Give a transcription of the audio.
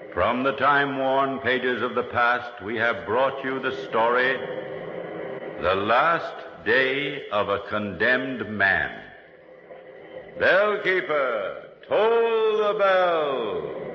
From the time-worn pages of the past, we have brought you the story, The Last Day of a Condemned Man. Bellkeeper, toll the bell!